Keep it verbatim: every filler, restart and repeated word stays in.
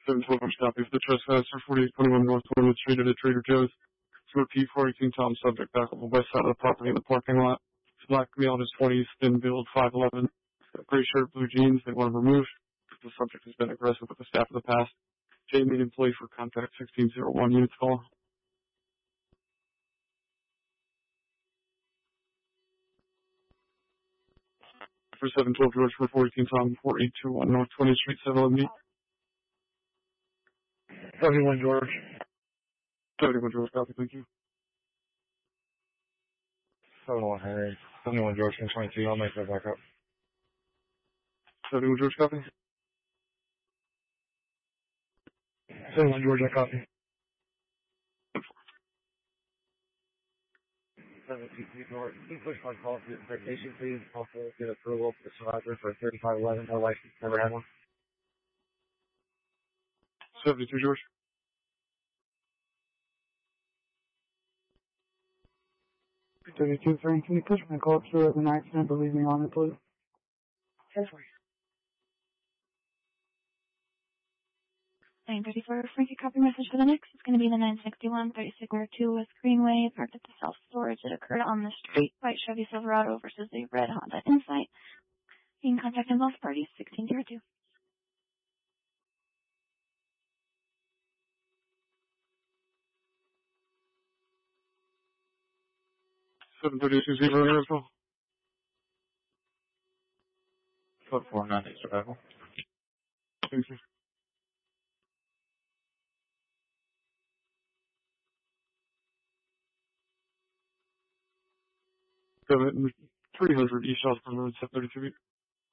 seven twelve inch copy of the trespasser, forty-eight twenty-one North twentieth Street at a Trader Joe's. For P four eighteen Tom, subject back on the west side of the property in the parking lot. It's black male in his twenties, thin build, five eleven. Gray shirt, blue jeans. They want him removed. The subject has been aggressive with the staff in the past. Jamie, employee for contact sixteen oh one units call. For seven twelve George for four eighteen Tom, four eight two one North twentieth Street, seven eleven eight. seventy-one George. seventy-one George, copy, thank you. seventy-one Henry. seventy-one George, ten twenty-two. I'll make that back up. seventy-one George, copy. seventy-one George, I copy. seventy-two George. Please push my call for citation, please. Also get approval for the survivor for thirty-five eleven. No license, never had one. seventy-two George. seventy-two Frank, can you push my call through as an accident, but leave me on it, please? Yes, please. nine thirty-four, Frankie, copy message for the next. It's going to be the nine sixty-one thirty-six Square two West Greenway, parked at the self-storage. It occurred on the street. White Chevy Silverado versus the red Honda Insight. You can contact both parties, sixteen oh two. seven thirty-two zero rehearsal. Code four ninety survival. Thank you. Seven three hundred East Osborne Road, seven thirty-two.